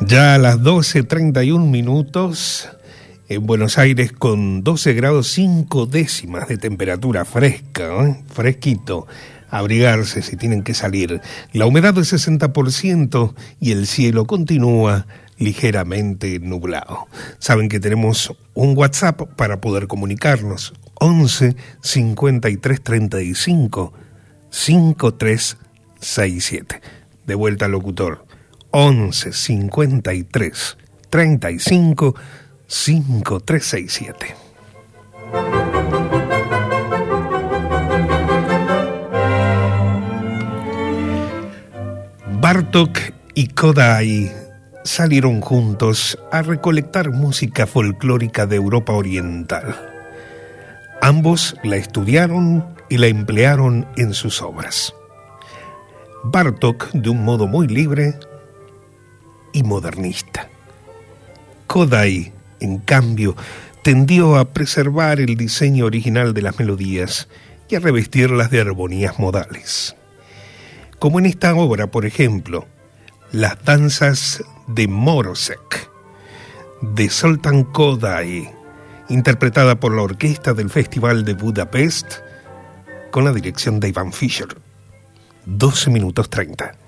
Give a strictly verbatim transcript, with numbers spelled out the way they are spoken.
Ya a las doce treinta y un minutos, en Buenos Aires con doce grados cinco décimas de temperatura fresca, ¿eh? Fresquito, abrigarse si tienen que salir. La humedad del sesenta por ciento y el cielo continúa ligeramente nublado. Saben que tenemos un WhatsApp para poder comunicarnos, once cincuenta y tres treinta y cinco cincuenta y tres sesenta y siete. De vuelta al locutor, once cincuenta y tres treinta y cinco cincuenta y tres sesenta y siete. Bartók y Kodály salieron juntos a recolectar música folclórica de Europa Oriental. Ambos la estudiaron y la emplearon en sus obras. Bartók de un modo muy libre y modernista. Kodály, en cambio, tendió a preservar el diseño original de las melodías y a revestirlas de armonías modales. Como en esta obra, por ejemplo, Las danzas de Morozek, de Zoltán Kodály, interpretada por la orquesta del Festival de Budapest, con la dirección de Ivan Fischer. doce minutos treinta.